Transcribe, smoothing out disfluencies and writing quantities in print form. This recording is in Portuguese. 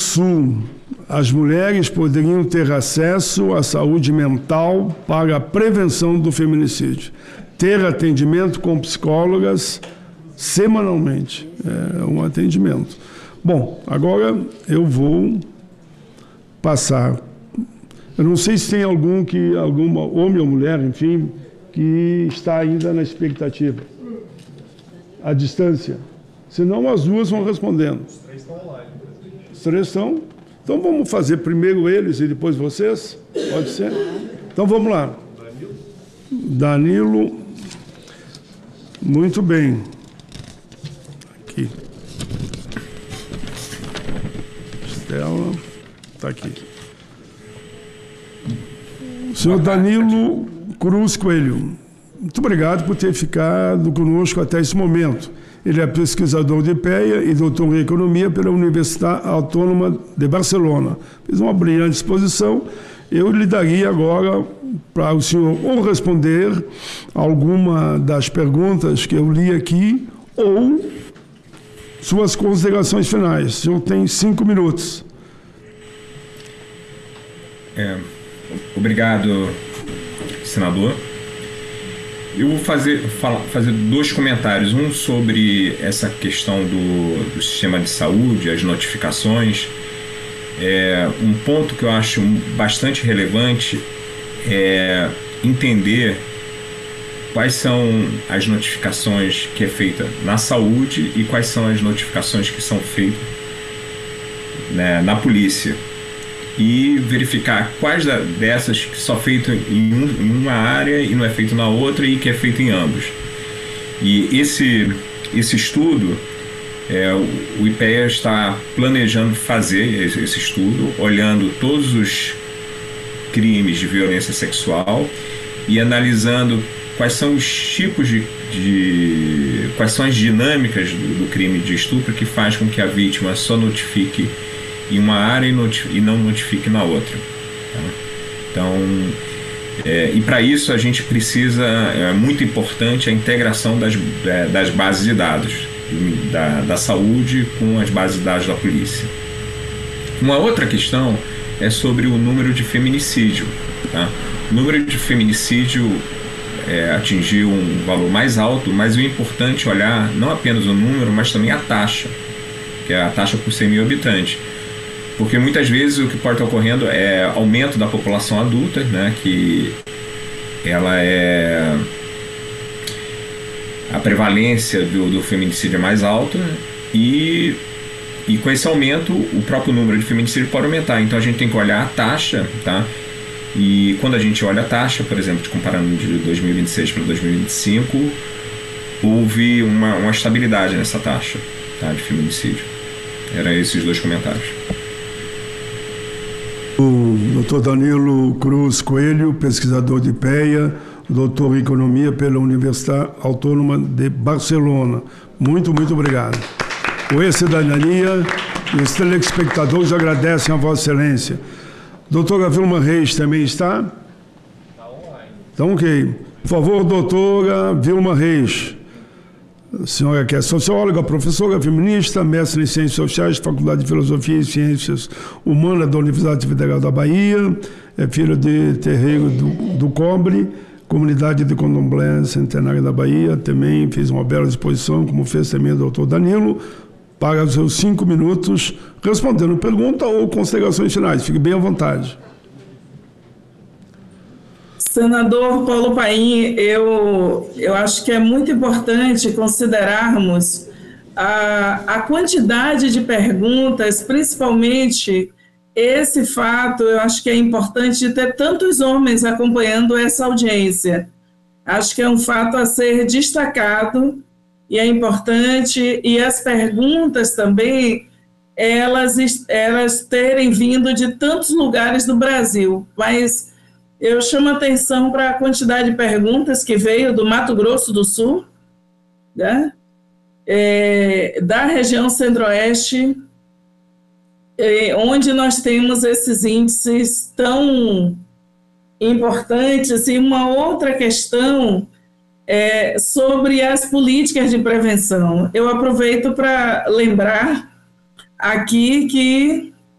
Sul, as mulheres poderiam ter acesso à saúde mental para a prevenção do feminicídio. Ter atendimento com psicólogas semanalmente. É um atendimento. Bom, agora eu vou passar. Eu não sei se tem alguma homem ou mulher, enfim, que está ainda na expectativa. À distância. Senão as duas vão respondendo. Os três estão online. Os três estão? Então vamos fazer primeiro eles e depois vocês? Pode ser? Então vamos lá. Danilo. Muito bem. Aqui. Estela. Está aqui. O senhor Danilo Cruz Coelho. Muito obrigado por ter ficado conosco até esse momento. Ele é pesquisador de IPEA e doutor em Economia pela Universidade Autônoma de Barcelona. Fez uma brilhante exposição. Eu lhe daria agora para o senhor ou responder alguma das perguntas que eu li aqui ou suas considerações finais. O senhor tem 5 minutos. Obrigado, senador. Eu vou fazer 2 comentários. Um sobre essa questão do sistema de saúde, as notificações. Um ponto que eu acho bastante relevante é entender quais são as notificações que é feita na saúde e quais são as notificações que são feitas, né, na polícia. E verificar quais dessas que são feitas em uma área e não é feito na outra e que é feito em ambos. E esse estudo, o IPEA está planejando fazer esse estudo, olhando todos os crimes de violência sexual e analisando quais são os tipos quais são as dinâmicas do crime de estupro que faz com que a vítima só notifique em uma área e não notifique na outra. Tá? Então, e para isso a gente precisa, é muito importante a integração das bases de dados da saúde com as bases de dados da polícia. Uma outra questão é sobre o número de feminicídio. Tá? O número de feminicídio atingiu um valor mais alto, mas o importante é olhar não apenas o número, mas também a taxa, que é a taxa por 100 mil habitantes. Porque muitas vezes o que pode estar ocorrendo é aumento da população adulta, né, que ela a prevalência do feminicídio é mais alta, e com esse aumento o próprio número de feminicídio pode aumentar. Então a gente tem que olhar a taxa, tá? E quando a gente olha a taxa, por exemplo, comparando de 2026 para 2025, houve uma estabilidade nessa taxa, tá, de feminicídio. Eram esses 2 comentários. O doutor Danilo Cruz Coelho, pesquisador de IPEA, doutor em Economia pela Universidade Autônoma de Barcelona. Muito, muito obrigado. O E-Cidadania e os telespectadores agradecem a Vossa Excelência. Doutora Vilma Reis também está? Está online. Então, ok. Por favor, doutora Vilma Reis. A senhora que é socióloga, professora feminista, mestre em Ciências Sociais, Faculdade de Filosofia e Ciências Humanas da Universidade Federal da Bahia, é filha de Terreiro do Cobre, comunidade de Candomblé Centenária da Bahia, também fez uma bela exposição, como fez também o doutor Danilo, para os seus 5 minutos, respondendo pergunta ou considerações finais. Fique bem à vontade. Senador Paulo Paim, eu acho que é muito importante considerarmos a quantidade de perguntas, principalmente esse fato. Eu acho que é importante de ter tantos homens acompanhando essa audiência. Acho que é um fato a ser destacado e é importante, e as perguntas também, elas terem vindo de tantos lugares do Brasil, mas eu chamo a atenção para a quantidade de perguntas que veio do Mato Grosso do Sul, né? Da região centro-oeste, onde nós temos esses índices tão importantes. E uma outra questão é sobre as políticas de prevenção. Eu aproveito para lembrar aqui que